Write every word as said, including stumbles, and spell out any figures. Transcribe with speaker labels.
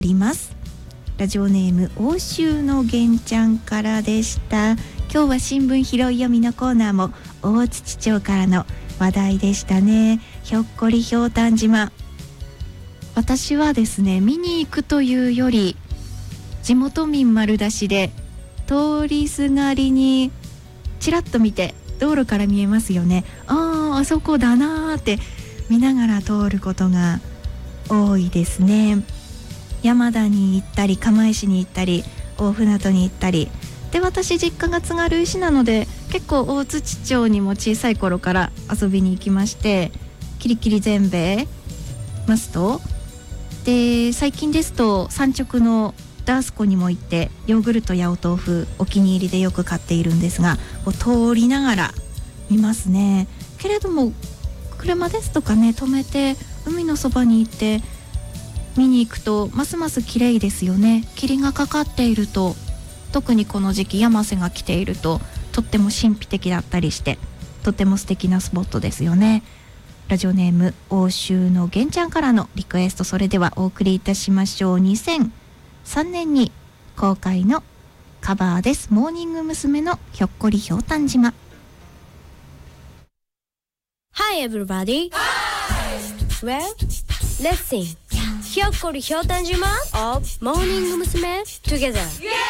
Speaker 1: ります。ラジオネーム欧州の玄ちゃんからでした。今日は新聞拾い読みのコーナーも大槌町からの話題でしたね。ひょっこりひょうたん島、私はですね見に行くというより地元民丸出しで通りすがりにちらっと見て、道路から見えますよね。ああ、あそこだなーって見ながら通ることが多いですね。山田に行ったり釜石に行ったり大船渡に行ったりで、私実家が津軽石なので結構大槌町にも小さい頃から遊びに行きまして、キリキリぜんべいマストで、最近ですと産直のダースコにも行ってヨーグルトやお豆腐お気に入りでよく買っているんですが、こう通りながら見ますね。けれども車ですとかね止めて海のそばに行って見に行くとますます綺麗ですよね。霧がかかっていると、特にこの時期山瀬が来ているととっても神秘的だったりしてとっても素敵なスポットですよね。ラジオネーム欧州の玄ちゃんからのリクエスト、それではお送りいたしましょう。にせんさんねんに公開のカバーです。モーニング娘。のひょっこりひょうたん島。
Speaker 2: Hi everybody. Well, let's sing ひょっこりひょうたん島 of モーニング娘。 together.